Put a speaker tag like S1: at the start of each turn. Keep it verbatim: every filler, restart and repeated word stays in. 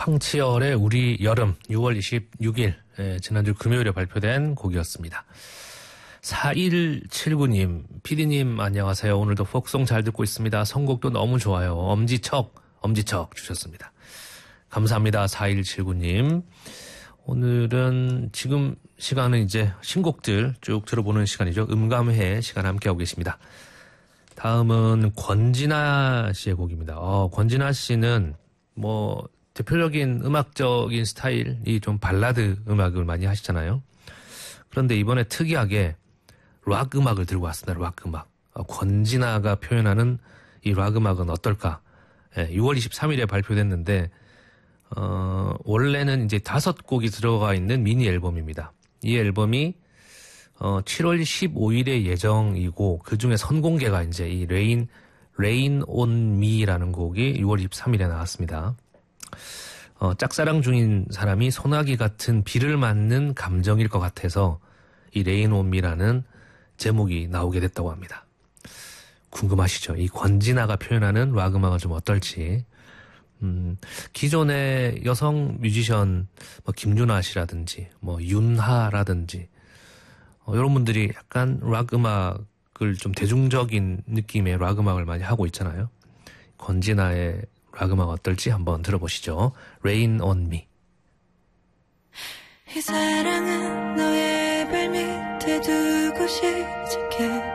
S1: 황치열의 우리 여름 유월 이십육일 예, 지난주 금요일에 발표된 곡이었습니다. 사일칠구님 피디님 안녕하세요. 오늘도 폭송 잘 듣고 있습니다. 선곡도 너무 좋아요. 엄지척 엄지척 주셨습니다. 감사합니다. 사일칠구님 오늘은 지금 시간은 이제 신곡들 쭉 들어보는 시간이죠. 음감회 시간 함께하고 계십니다. 다음은 권진아 씨의 곡입니다. 어, 권진아 씨는 뭐 대표적인 음악적인 스타일이 좀 발라드 음악을 많이 하시잖아요. 그런데 이번에 특이하게 락 음악을 들고 왔습니다. 락 음악. 어, 권진아가 표현하는 이 락 음악은 어떨까? 예, 유월 이십삼일에 발표됐는데 어, 원래는 이제 다섯 곡이 들어가 있는 미니 앨범입니다. 이 앨범이 어, 칠월 십오일에 예정이고 그 중에 선공개가 이제 이 레인 레인 온 미라는 곡이 유월 이십삼일에 나왔습니다. 어, 짝사랑 중인 사람이 소나기 같은 비를 맞는 감정일 것 같아서 이 레인 온 미라는 제목이 나오게 됐다고 합니다. 궁금하시죠? 이 권진아가 표현하는 락 음악은 좀 어떨지. 음, 기존의 여성 뮤지션 뭐 김유나 씨라든지 뭐 윤하라든지 어, 이런 분들이 약간 락 음악을 좀 대중적인 느낌의 락 음악을 많이 하고 있잖아요. 권진아의 락 음악 어떨지 한번 들어보시죠. Rain on Me.
S2: 이 사랑은 너의 발밑에 두고 시작해